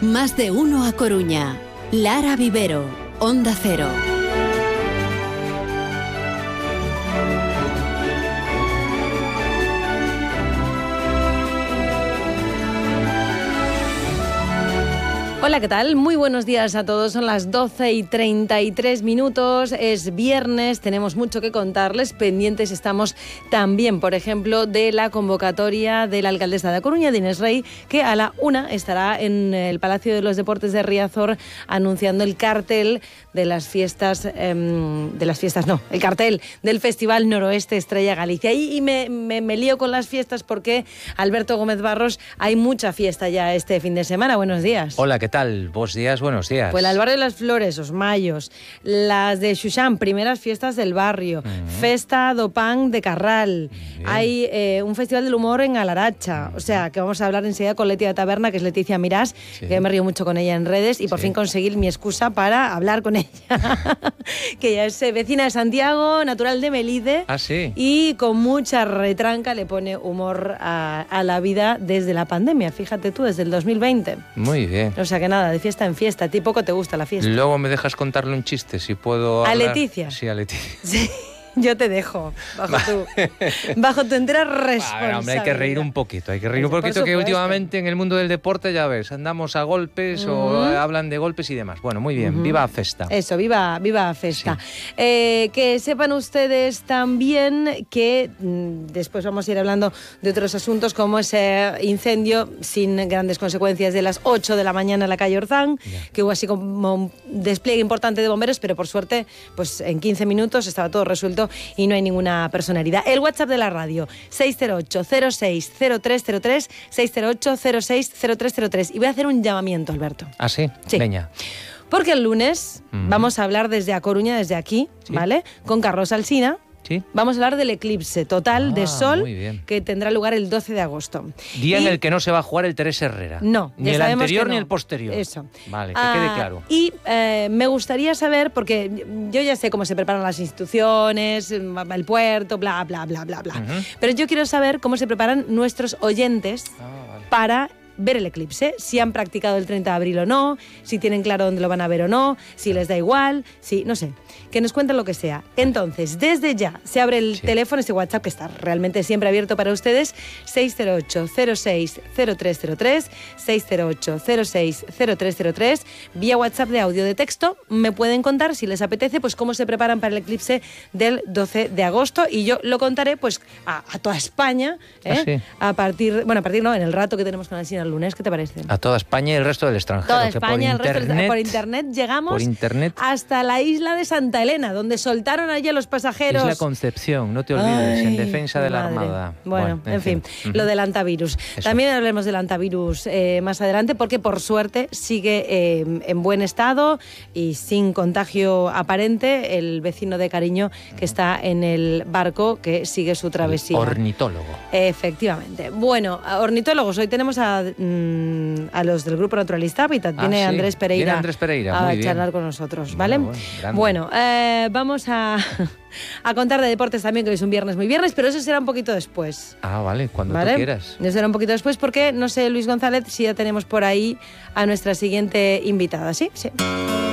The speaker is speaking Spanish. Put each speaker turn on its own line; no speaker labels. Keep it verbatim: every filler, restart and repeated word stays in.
Más de uno a Coruña. Lara Vivero, Onda Cero.
Hola, ¿qué tal? Muy buenos días a todos. Son las doce y treinta y tres minutos. Es viernes, tenemos mucho que contarles. Pendientes estamos también, por ejemplo, de la convocatoria de la alcaldesa de A Coruña, de Inés Rey, que a la una estará en el Palacio de los Deportes de Riazor anunciando el cartel de las fiestas, eh, de las fiestas no, el cartel del Festival Noroeste Estrella Galicia. Y, y me, me, me lío con las fiestas porque, Alberto Gómez Barros, hay mucha fiesta ya este fin de semana. Buenos días.
Hola, ¿qué tal? Buenos días, buenos días.
Pues el barrio de las Flores, os Mayos, las de Xuxán, primeras fiestas del barrio, uh-huh. Festa do Pan de Carral, hay eh, un festival del humor en Alaracha, uh-huh. O sea, que vamos a hablar enseguida con Leti de Taberna, que es Leticia Mirás, sí. Que me río mucho con ella en redes y por sí. fin conseguir mi excusa para hablar con ella, que ella es vecina de Santiago, natural de Melide,
ah, sí.
Y con mucha retranca le pone humor a, a la vida desde la pandemia, fíjate tú, desde el dos mil veinte.
Muy bien.
O sea que nada, de fiesta en fiesta. A ti poco te gusta la fiesta.
Luego me dejas contarle un chiste, si puedo
¿A
hablar?
Leticia?
Sí, a Leticia.
Sí, yo te dejo, bajo tu, bajo tu entera responsabilidad.
Bueno, hombre, hay que reír un poquito, hay que reír un poquito, que últimamente en el mundo del deporte, ya ves, andamos a golpes uh-huh. o hablan de golpes y demás. Bueno, muy bien, uh-huh. Viva a Festa.
Eso, viva, viva a Festa.
Sí.
Eh, que sepan ustedes también que mm, después vamos a ir hablando de otros asuntos como ese incendio sin grandes consecuencias de las ocho de la mañana en la calle Orzán, yeah. que hubo así como un despliegue importante de bomberos, pero por suerte, pues en quince minutos estaba todo resuelto y no hay ninguna persona herida. El WhatsApp de la radio, seis cero ocho cero seis cero tres cero tres, seis cero ocho cero seis cero tres cero tres. Y voy a hacer un llamamiento, Alberto.
¿Ah, sí?
Sí.
Veña.
Porque el lunes mm. vamos a hablar desde A Coruña, desde aquí, ¿sí? ¿Vale? Con Carlos Alsina.
¿Sí?
Vamos a hablar del eclipse total
ah,
de sol
que
tendrá lugar el doce de agosto.
Día
y...
en el que no se va a jugar el Teresa Herrera.
No,
ni el anterior
no.
ni el posterior.
Eso.
Vale, que
ah,
quede claro.
Y eh, me gustaría saber, porque yo ya sé cómo se preparan las instituciones, el puerto, bla, bla, bla, bla, bla. Uh-huh. Pero yo quiero saber cómo se preparan nuestros oyentes ah, vale. para ver el eclipse, si han practicado el treinta de abril o no, si tienen claro dónde lo van a ver o no, si les da igual, si no sé, que nos cuenten lo que sea. Entonces, desde ya se abre el sí. teléfono, ese WhatsApp que está realmente siempre abierto para ustedes, seis cero ocho cero seis cero tres cero tres, seis cero ocho cero seis cero tres cero tres, vía WhatsApp de audio de texto, me pueden contar si les apetece pues cómo se preparan para el eclipse del doce de agosto y yo lo contaré pues a, a toda España, ¿eh?
¿Ah, sí?
a partir, bueno, a partir no, en el rato que tenemos con Alsina el lunes, ¿qué te parece?
A toda España y el resto del extranjero.
Toda
que
España, el
por
resto
internet,
del, por internet llegamos
por internet,
hasta la isla de Santa Elena, donde soltaron allí a los pasajeros.
Isla Concepción, no te olvides,
Ay,
en defensa de la
madre.
Armada.
Bueno, bueno en, en fin, fin. Uh-huh. Lo del antivirus. Eso. También hablaremos del antivirus eh, más adelante, porque por suerte sigue eh, en buen estado y sin contagio aparente el vecino de cariño que está en el barco que sigue su travesía.
El ornitólogo.
Efectivamente. Bueno, ornitólogos, hoy tenemos a, mm, a los del Grupo Naturalista Habitat. Viene
ah, sí.
Andrés Pereira,
Viene Andrés Pereira
a
muy
charlar
bien.
con nosotros, ¿vale?
Bueno, bueno,
bueno eh, vamos a, a contar de deportes también, que hoy es un viernes muy viernes, pero eso será un poquito después.
Ah, vale, cuando
¿vale?
tú quieras.
Eso será un poquito después porque, no sé, Luis González, si ya tenemos por ahí a nuestra siguiente invitada, ¿sí? Sí.